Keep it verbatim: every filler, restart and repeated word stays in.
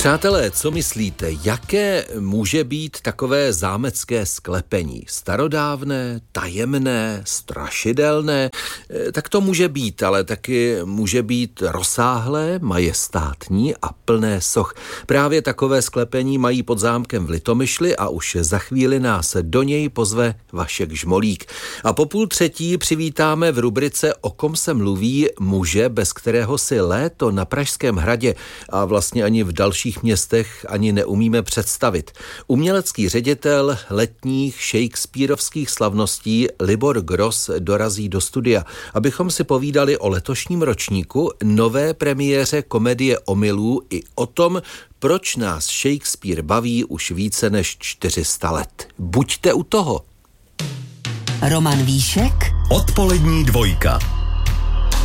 Přátelé, co myslíte, jaké může být takové zámecké sklepení? Starodávné, tajemné, strašidelné? Tak to může být, ale taky může být rozsáhlé, majestátní a plné soch. Právě takové sklepení mají pod zámkem v Litomyšli a už za chvíli nás do něj pozve Vašek Žmolík. A po půl třetí přivítáme v rubrice O kom se mluví muže, bez kterého si léto na Pražském hradě a vlastně ani v dalších městech ani neumíme představit. Umělecký ředitel letních shakespearovských slavností Libor Gross dorazí do studia, abychom si povídali o letošním ročníku, nové premiéře komedie Omylů i o tom, proč nás Shakespeare baví už více než čtyři sta let. Buďte u toho. Roman Víšek, Odpolední dvojka.